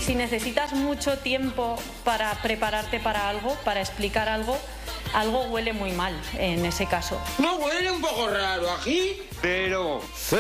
Si necesitas mucho tiempo para prepararte para algo, para explicar algo, algo huele muy mal en ese caso. ¿No huele un poco raro aquí? Pero